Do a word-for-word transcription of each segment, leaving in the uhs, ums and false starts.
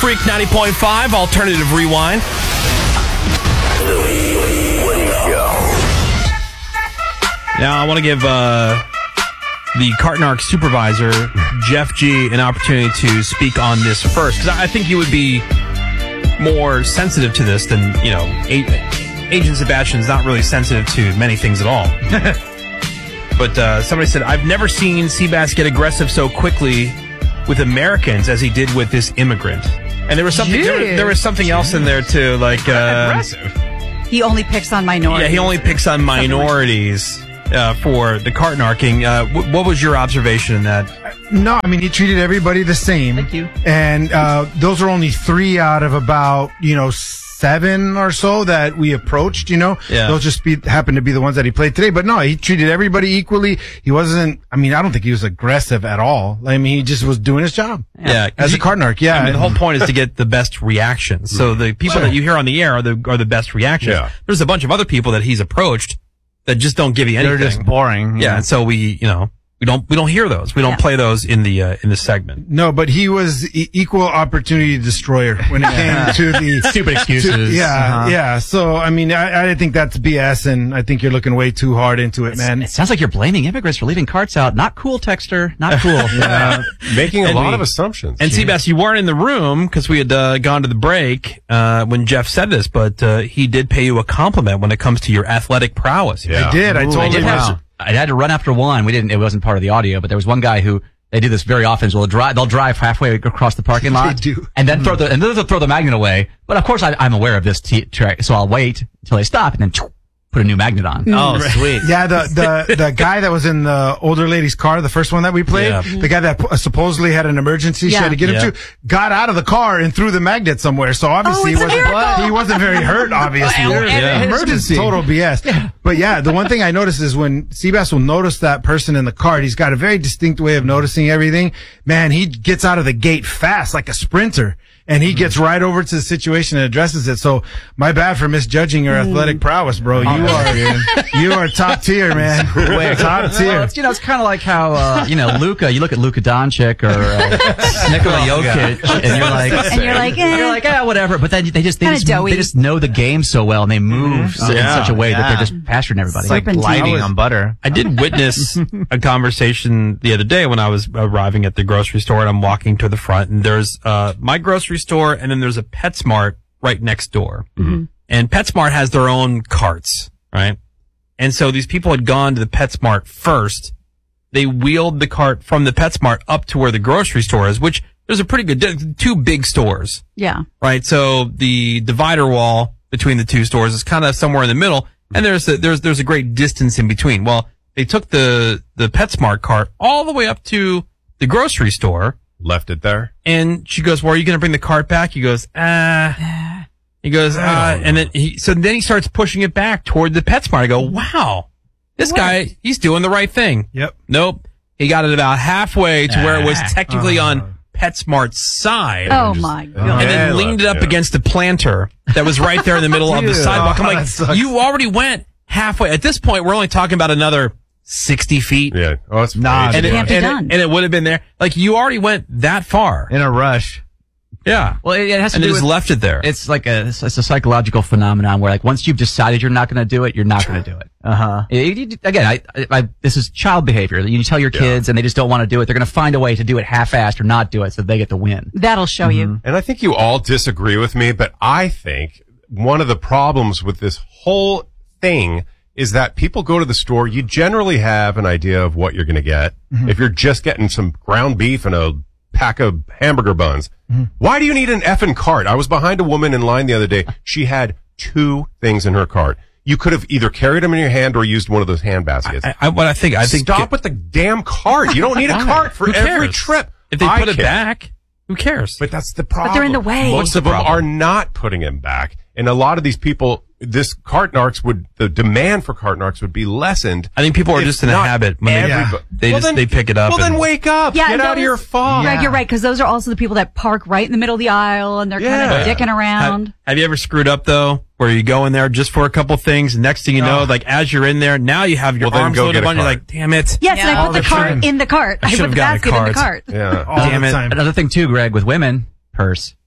Freak ninety point five, Alternative Rewind. Now, I want to give uh, the Cartnark supervisor, Jeff G., an opportunity to speak on this first, because I think he would be more sensitive to this than, you know, A- Agent Sebastian's not really sensitive to many things at all. But uh, somebody said, I've never seen Seabass get aggressive so quickly with Americans as he did with this immigrant. And there was something there, there was something else in there, too, like... Uh, aggressive. He only picks on minorities. Yeah, he only picks on minorities uh, for the Cartnarking. Uh, w- what was your observation in that? No, I mean, he treated everybody the same. Thank you. And uh, those are only three out of about, you know, seven or so that we approached, you know. Yeah. Those just be, happened to be the ones that he played today. But no, he treated everybody equally. He wasn't, I mean, I don't think he was aggressive at all. I mean, he just was doing his job. Yeah. As a Cartnark, yeah. I mean, the whole point is to get the best reactions. So the people that you hear on the air are the, are the best reactions. Yeah. There's a bunch of other people that he's approached that just don't give you anything. They're just boring. Yeah, and so we, you know, we don't we don't hear those. We don't Yeah. play those in the uh, in the segment. No, but he was e- equal opportunity destroyer when it came to the Stupid excuses. to- yeah, Uh-huh. yeah. So I mean, I, I think that's B S, and I think you're looking way too hard into it, man. It sounds like you're blaming immigrants for leaving carts out. Not cool, Texter. Not cool. Uh, making a And lot we- of assumptions. And Seabass, you weren't in the room because we had uh, gone to the break uh, when Jeff said this, but uh, he did pay you a compliment when it comes to your athletic prowess. Yeah. I did. I Ooh, told I did him. have, I had to run after one. We didn't. It wasn't part of the audio, but there was one guy who they do this very often. So they'll drive. They'll drive halfway across the parking lot, They do. and then throw the and then they'll throw the magnet away. But of course, I, I'm aware of this t- track, so I'll wait until they stop and then choo, put a new magnet on. Oh, sweet. Yeah, the, the, the guy that was in the older lady's car, the first one that we played, Yeah. the guy that uh, supposedly had an emergency she Yeah. had to get Yeah. him to, got out of the car and threw the magnet somewhere. So obviously Oh, it's he a wasn't, miracle. he wasn't very hurt, obviously. Yeah. Emergency. Total B S. But yeah, the one thing I noticed is when Seabass will notice that person in the cart, he's got a very distinct way of noticing everything. Man, he gets out of the gate fast, like a sprinter. And he gets right over to the situation and addresses it. So my bad for misjudging your athletic prowess, bro. You are, you are top tier, man. Wait, top Well, tier. it's, you know, it's kind of like how, uh, you know, Luka, you look at Luka Doncic or uh, Nikola Jokic, and you're like, And you're like, eh. you're like, yeah, whatever. But then they just, they Kinda just, doughy. they just know the game so well, and they move so- in Yeah, such a way that yeah. they're just pasturing everybody. It's like Serpentine. gliding I was- on butter. I did witness a conversation the other day when I was arriving at the grocery store and I'm walking to the front and there's uh my grocery store and then there's a PetSmart right next door. Mm-hmm. And PetSmart has their own carts, right? And so these people had gone to the PetSmart first. They wheeled the cart from the PetSmart up to where the grocery store is, which there's a pretty good, two big stores, Yeah. right? So the divider wall between the two stores is kind of somewhere in the middle, and there's a, there's there's a great distance in between. Well, they took the the PetSmart cart all the way up to the grocery store, Left it there. and she goes, "Well, are you going to bring the cart back?" He goes, "Ah." He goes, "Ah," and then he so then he starts pushing it back toward the PetSmart. I go, "Wow, this guy, he's doing the right thing." Yep. Nope. He got it about halfway to where it was technically on PetSmart's side. Oh my god. And then Yeah, leaned it up yeah. against a planter that was right there in the middle of the sidewalk. I'm Oh, that like, sucks. you already went halfway. At this point, we're only talking about another sixty feet. Yeah. Oh, it's Nah, And it, Can't be and, done. it, and it would have been there. Like, you already went that far. In a rush. Yeah. Well, it, it has to And do then just with, left it there. it's like a, it's a psychological phenomenon where, like, once you've decided you're not going to do it, you're not going to do it. Uh-huh. It- it- again, I, I, I, this is child behavior. You tell your kids and they just don't want to do it. They're going to find a way to do it half-assed or not do it so they get to win. That'll show you. And I think you all disagree with me, but I think one of the problems with this whole thing is that people go to the store, you generally have an idea of what you're going to get. If you're just getting some ground beef and a pack of hamburger buns, why do you need an effing cart? I was behind a woman in line the other day. She had two things in her cart. You could have either carried them in your hand or used one of those hand baskets. I, I, what I think, I think. Stop with the damn cart. You don't need a Why? cart for Who every cares? trip. If they I put it care. back, who cares? But that's the problem. they're in the way. Most What's the of them problem? are not putting him back. And a lot of these people, this Cartnarks would, the demand for Cartnarks would be lessened. I think people are if just in a not habit when they, everybo- they Well, just then- they pick it up. Well, and, then wake up. Yeah, Get and out of those- your fog. Greg, you're right, because those are also the people that park right in the middle of the aisle and they're Yeah. kind of dicking around. Have, have you ever screwed up though, where you go in there just for a couple things, and next thing you know, like as you're in there, now you have your Well, then arms go loaded get a on. You're cart. like, damn it. Yes, and I All put the the cart time. in the cart. I I, should've put the gotten a basket in the cart. cart. Yeah. All Damn the it. time. Another thing too, Greg, with women, purse.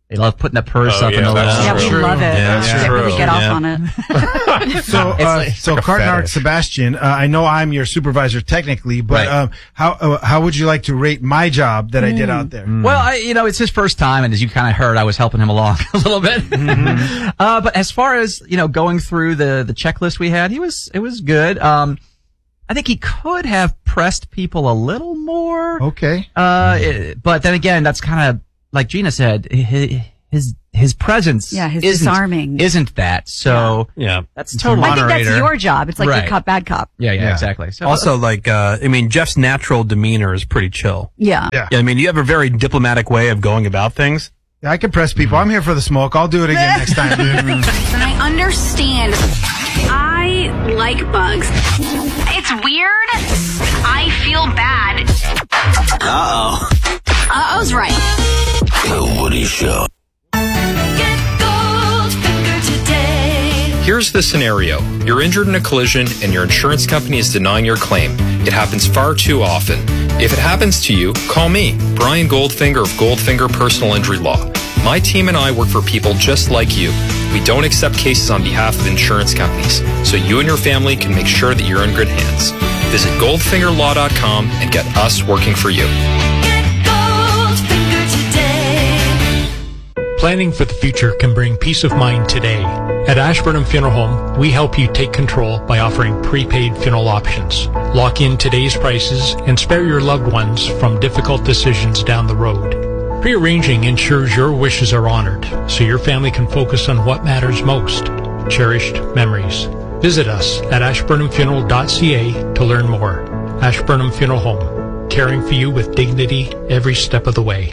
They love putting the purse Oh, up yeah, in the that's little. Yeah, we true. love it. Yeah, we that's get really true. get off Yeah. on it. So, uh, like- so like a Cartnark fetish. Sebastian, uh, I know I'm your supervisor technically, but Right. um, how uh, how would you like to rate my job that I did out there? Well, I, you know, it's his first time, and as you kind of heard, I was helping him along a little bit. uh, but as far as you know, going through the the checklist we had, he was it was good. Um, I think he could have pressed people a little more. Okay. Uh, it- but then again, that's kind of like Gina said. His his, his presence, Yeah, his isn't, disarming. isn't that? So Yeah. that's total I think that's moderator. your job. It's like Right. good cop, bad cop. Yeah, yeah, Yeah. exactly. So Also, like, uh, I mean, Jeff's natural demeanor is pretty chill. Yeah. Yeah. Yeah, I mean, you have a very diplomatic way of going about things. Yeah, I can press people. I'm here for the smoke. I'll do it again next time, dude. And I understand. I like bugs. It's weird. I feel bad. Uh-oh. Uh-oh's right. The Woody Show. Get Goldfinger today. Here's the scenario. You're injured in a collision and your insurance company is denying your claim. It happens far too often. If it happens to you, call me, Brian Goldfinger of Goldfinger Personal Injury Law. My team and I work for people just like you. We don't accept cases on behalf of insurance companies, so you and your family can make sure that you're in good hands. Visit goldfinger law dot com and get us working for you. Get Goldfinger today. Planning for the future can bring peace of mind today. At Ashburnham Funeral Home, we help you take control by offering prepaid funeral options. Lock in today's prices and spare your loved ones from difficult decisions down the road. Prearranging ensures your wishes are honored, so your family can focus on what matters most, cherished memories. Visit us at ashburnham funeral dot c a to learn more. Ashburnham Funeral Home, caring for you with dignity every step of the way.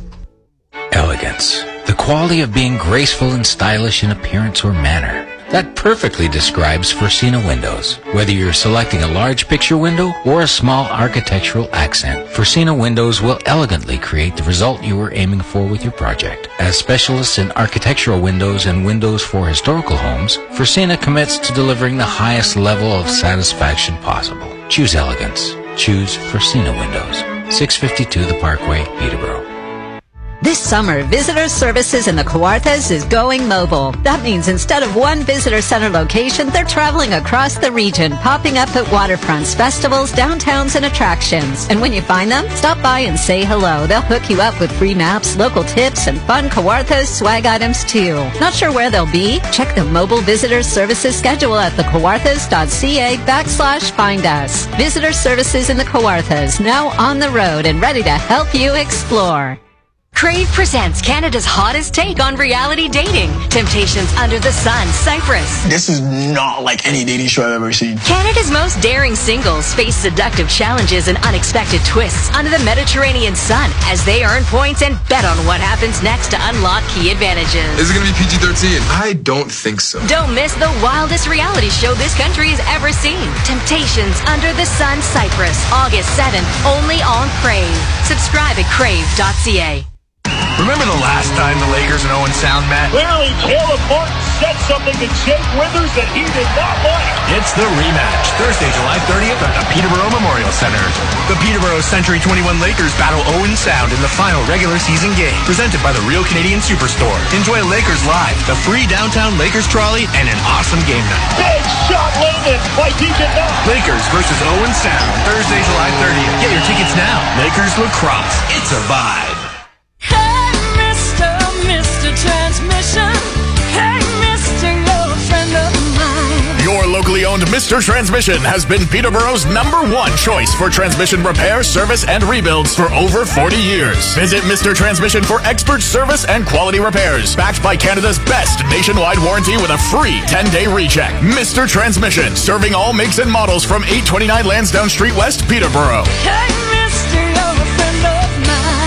Elegance. The quality of being graceful and stylish in appearance or manner. That perfectly describes Forcina Windows. Whether you're selecting a large picture window or a small architectural accent, Forcina Windows will elegantly create the result you were aiming for with your project. As specialists in architectural windows and windows for historical homes, Forcina commits to delivering the highest level of satisfaction possible. Choose elegance. Choose Forcina Windows. six fifty-two The Parkway, Peterborough. This summer, Visitor Services in the Kawarthas is going mobile. That means instead of one visitor center location, they're traveling across the region, popping up at waterfronts, festivals, downtowns, and attractions. And when you find them, stop by and say hello. They'll hook you up with free maps, local tips, and fun Kawarthas swag items too. Not sure where they'll be? Check the mobile Visitor Services schedule at thecawarthas.ca backslash find us. Visitor Services in the Kawarthas, now on the road and ready to help you explore. Crave presents Canada's hottest take on reality dating. Temptations Under the Sun, Cyprus. This is not like any dating show I've ever seen. Canada's most daring singles face seductive challenges and unexpected twists under the Mediterranean sun as they earn points and bet on what happens next to unlock key advantages. Is it going to be P G thirteen? I don't think so. Don't miss the wildest reality show this country has ever seen. Temptations Under the Sun, Cyprus. August seventh, only on Crave. Subscribe at crave dot c a. Remember the last time the Lakers and Owen Sound met? Clearly, Caleb Martin said something to Jake Withers that he did not like. It's the rematch, Thursday, July thirtieth at the Peterborough Memorial Center. The Peterborough Century twenty-one Lakers battle Owen Sound in the final regular season game, presented by the Real Canadian Superstore. Enjoy Lakers Live, the free downtown Lakers trolley, and an awesome game night. Big shot laid in like he did not. Lakers versus Owen Sound, Thursday, July thirtieth. Get your tickets now. Lakers Lacrosse. It's a vibe. Hey, Mister Mister Transmission. Hey, Mister, you're a friend of mine. Your locally owned Mister Transmission has been Peterborough's number one choice for transmission repair, service, and rebuilds for over forty years. Visit Mister Transmission for expert service and quality repairs, backed by Canada's best nationwide warranty with a free ten-day recheck. Mister Transmission, serving all makes and models from eight twenty-nine Lansdowne Street West, Peterborough. Hey, Mister, you're a friend of mine.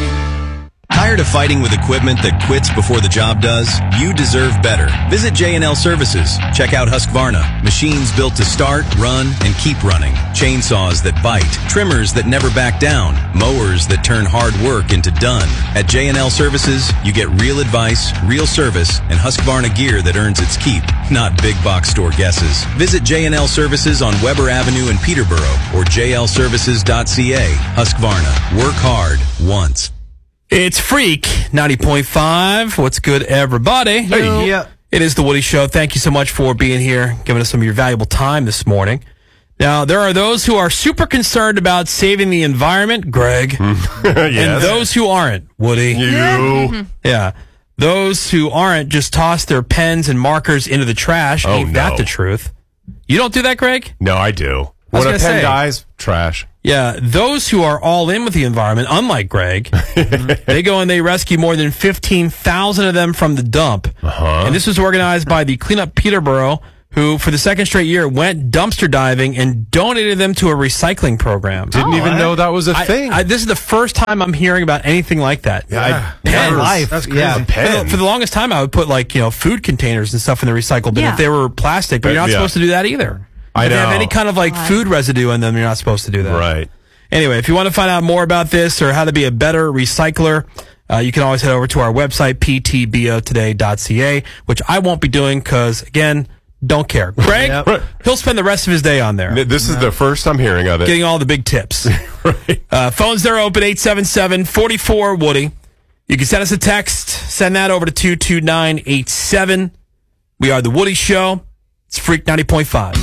Tired of fighting with equipment that quits before the job does? You deserve better. Visit J and L Services. Check out Husqvarna. Machines built to start, run, and keep running. Chainsaws that bite. Trimmers that never back down. Mowers that turn hard work into done. At J and L Services, you get real advice, real service, and Husqvarna gear that earns its keep, not big box store guesses. Visit J and L Services on Weber Avenue in Peterborough or j l services dot c a. Husqvarna. Work hard once. It's Freak ninety point five. What's good, everybody? Hey, yeah. It is the Woody Show. Thank you so much for being here, giving us some of your valuable time this morning. Now, there are those who are super concerned about saving the environment, Greg, Yes. and those who aren't, Woody. You. Yeah. yeah. Those who aren't just toss their pens and markers into the trash. Oh, Ain't that no. the truth? You don't do that, Greg? No, I do. I was When a gonna pen say. dies, trash. Yeah, those who are all in with the environment, unlike Greg, they go and they rescue more than fifteen thousand of them from the dump. Uh-huh. And this was organized by the Clean Up Peterborough, who for the second straight year went dumpster diving and donated them to a recycling program. Didn't even know that was a I- thing. I, this is the first time I'm hearing about anything like that. Yeah. I- pens. Life. That's crazy. Yeah, For the, pen. for the longest time, I would put like, you know, food containers and stuff in the recycle bin Yeah. if they were plastic, but you're not Yeah. supposed to do that either. I if they have know. any kind of like food residue in them, you're not supposed to do that. Right. Anyway, if you want to find out more about this or how to be a better recycler, uh, you can always head over to our website, p t b o today dot c a, which I won't be doing because, again, don't care. Greg, Yep. he'll spend the rest of his day on there This is the first I'm hearing of it. getting all the big tips. Right. Uh, phones are open, eight seven seven, four four, Woody. You can send us a text. Send that over to two two nine eight seven. We are The Woody Show. It's Freak ninety point five.